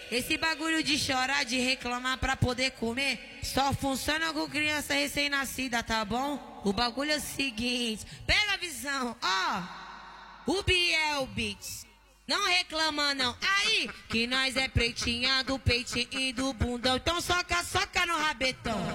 esse bagulho de chorar, de reclamar pra poder comer, só funciona com criança recém-nascida, tá bom? O bagulho é o seguinte, pega a visão, ó, o Biel Beats. Não reclama não, aí que nós é pretinha do peitinho e do bundão, então soca no rabetão.